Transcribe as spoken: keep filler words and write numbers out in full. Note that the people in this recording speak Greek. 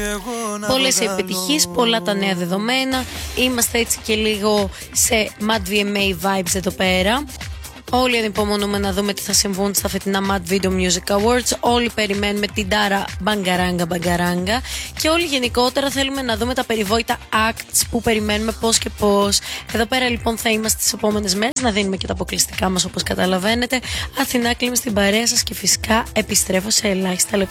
Πολλές επιτυχίες, πολλά τα νέα δεδομένα. Είμαστε έτσι και λίγο σε Mad βι εμ έι vibes εδώ πέρα. Όλοι ανυπομονούμε να δούμε τι θα συμβούν στα φετινά Mad Video Music Awards. Όλοι περιμένουμε την τάρα μπαγκαράγκα μπαγκαράγκα. Και όλοι γενικότερα θέλουμε να δούμε τα περιβόητα acts που περιμένουμε πώς και πώς. Εδώ πέρα λοιπόν θα είμαστε τις επόμενες μέρες να δίνουμε και τα αποκλειστικά μας όπως καταλαβαίνετε. Αθηνά, κλείνουμε στην παρέα σας και φυσικά επιστρέφω σε ελάχιστα λεπτά.